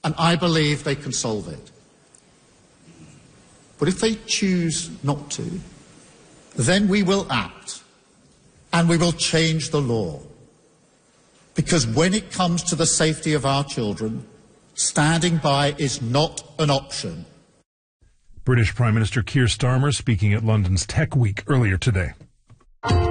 and I believe they can solve it. But if they choose not to, then we will act and we will change the law. Because when it comes to the safety of our children, standing by is not an option. British Prime Minister Keir Starmer speaking at London's Tech Week earlier today.